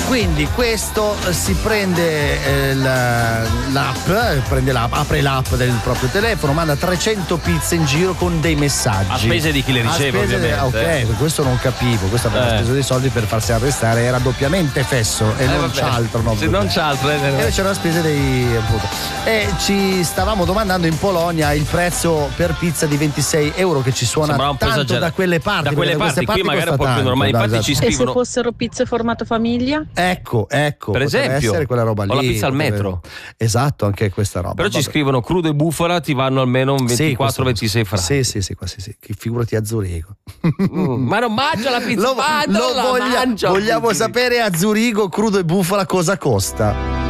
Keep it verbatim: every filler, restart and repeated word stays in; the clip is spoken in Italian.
Quindi questo si prende eh, la, l'app, prende l'app, apre l'app del proprio telefono, manda trecento pizze in giro con dei messaggi. A spese di chi le riceve, ovviamente. De, ok, questo non capivo, questo aveva eh. speso dei soldi per farsi arrestare, era doppiamente fesso e eh, non vabbè. c'altro. No, Se non c'altro. Eh, e c'erano spese dei appunto. E ci stavamo domandando in Polonia il prezzo per pizza di ventisei euro, che ci suona tanto esagerato. da quelle parti. Da quelle parti, parti, qui magari è un po' più normale. Infatti esatto. ci scrivono. E se fossero pizze formato famiglia? Ecco, ecco. Per esempio, essere quella roba lì. O la pizza al metro. Esatto, anche questa roba. Però vabbè. ci scrivono crudo e bufala, ti vanno almeno un ventiquattro ventisei franchi. Sì, sì, sì, qua sì, sì. Figurati a Zurigo. Mm, ma non mangio la pizza, lo, ma non lo la voglia, mangio. Vogliamo sapere a Zurigo crudo e bufala cosa costa?